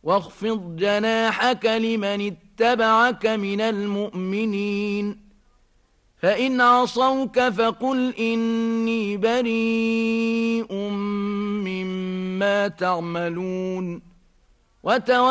واخفض جناحك لمن اتبعك من المؤمنين فإن عصوك فقل إني بريء مما تعملون